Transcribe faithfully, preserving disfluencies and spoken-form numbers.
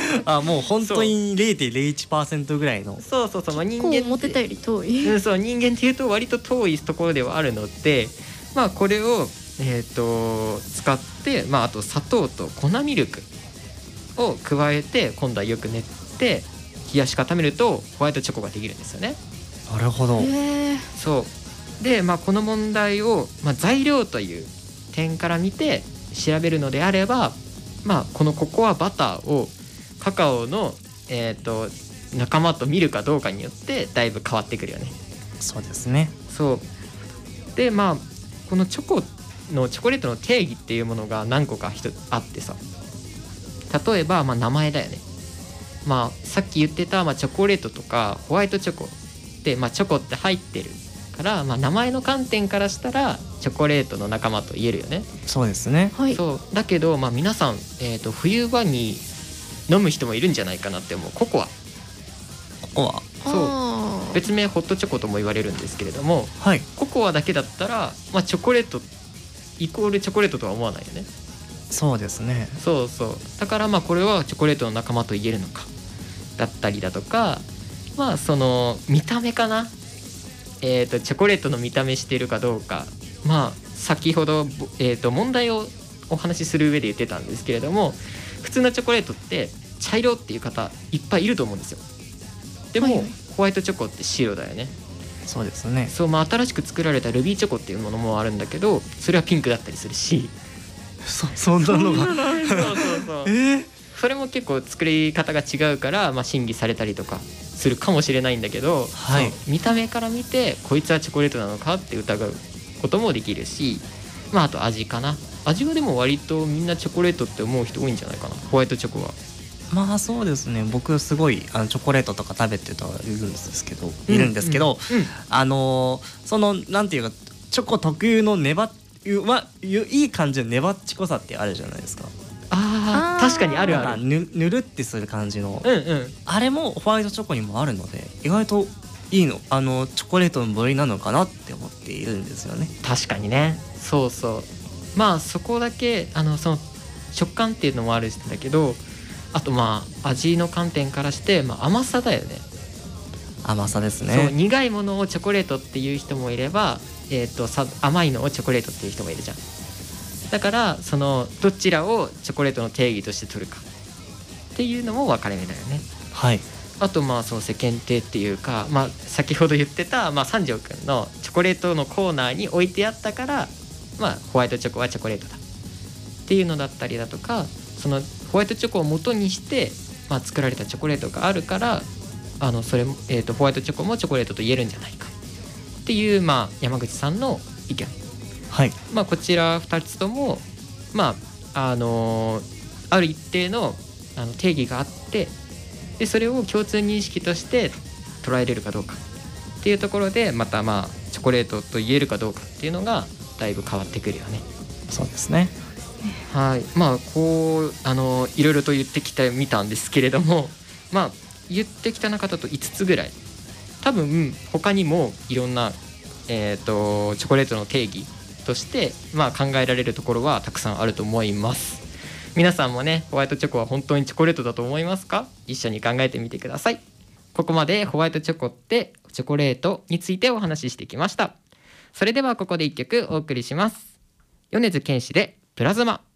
あ、もう本当に ゼロてんゼロいちパーセント ぐらいの。 そうそうそう、まあ、人こう間って思ってたより遠い、 うん、そう人間っていうと割と遠いところではあるので、まあこれを、えー、と使って、まあ、あと砂糖と粉ミルクを加えて今度はよく練って冷やし固めるとホワイトチョコができるんですよね。 なるほど。 へえ。 そうで、まあ、この問題を、まあ、材料という点から見て調べるのであれば、まあ、このココアバターをカカオの、えー、と仲間と見るかどうかによってだいぶ変わってくるよね。 そうですね。 そうで、まあこのチョコのチョコレートの定義っていうものが何個か一つあってさ、例えば、まあ、名前だよね。まあ、さっき言ってた、まあ、チョコレートとかホワイトチョコで、まあ、チョコって入ってるから、まあ、名前の観点からしたらチョコレートの仲間と言えるよね。 そうですね。 はい。 そうだけど、まあ、皆さん、えーと、冬場に飲む人もいるんじゃないかなって思うココア。 ここはそうあー別名ホットチョコとも言われるんですけれども、 はい。 ココアだけだったら、まあ、チョコレートイコールチョコレートとは思わないよね。 そうですね。 そうそうだからまあこれはチョコレートの仲間と言えるのかだったりだとか、まあその見た目かな、えーとチョコレートの見た目してるかどうか、まあ先ほど、えーと問題をお話しする上で言ってたんですけれども、普通のチョコレートって茶色っていう方いっぱいいると思うんですよ。でも、 はいはいホワイトチョコって白だよね。 そうですね。 そう、まあ、新しく作られたルビーチョコっていうものもあるんだけど、それはピンクだったりするし、 そそんなのがそうそうそうえー、 それも結構作り方が違うから、まあ、審議されたりとかするかもしれないんだけど、 はいそう見た目から見てこいつはチョコレートなのかって疑うこともできるし、まあ、あと味かな。味はでも割とみんなチョコレートって思う人多いんじゃないかな、ホワイトチョコは。 まあそうですね。僕すごいあのチョコレートとか食べてたいるんですけど、いるんですけど、 うんうんあのーそのなんていうかチョコ特有の粘っはいい感じの粘っちこさってあるじゃないですか。 あー確かにあるなんかある。 ぬぬるってする感じの、 うんうん、 あれもホワイトチョコにもあるので、意外といいのあのチョコレートの部類なのかなって思っているんですよね。 確かにね。そうそうまあそこだけあのその食感っていうのもあるんだけど、あとまあ味の観点からして、まあ、甘さだよね。 甘さですそうね。 苦いものをチョコレートっていう人もいれば、えー、とさ甘いのをチョコレートっていう人もいるじゃん。だからそのどちらをチョコレートの定義として取るかっていうのも分かれ目だよね。 はい。 あとまあその世間体っていうか、まあ、先ほど言ってた、まあ、三条くんのチョコレートのコーナーに置いてあったから、まあ、ホワイトチョコはチョコレートだっていうのだったりだとか、そのホワイトチョコを元にして、まあ、作られたチョコレートがあるから、あのそれも、えーと、ホワイトチョコもチョコレートと言えるんじゃないかっていう、まあ、山口さんの意見。 はい。 まあ、こちらふたつとも、まああのーある一定の、あの定義があって、でそれを共通認識として捉えれるかどうかっていうところで、またまあチョコレートと言えるかどうかっていうのがだいぶ変わってくるよね。 そうですね。 はい、まあこうあのいろいろと言ってきてみたんですけれども、まあ言ってきた中だといつつぐらい、多分他にもいろんな、えー、とチョコレートの定義として、まあ、考えられるところはたくさんあると思います。皆さんもね、ホワイトチョコは本当にチョコレートだと思いますか？一緒に考えてみてください。ここまでホワイトチョコってチョコレートについてお話ししてきました。それではここでいっきょくお送りします。米津玄師でプラズマ。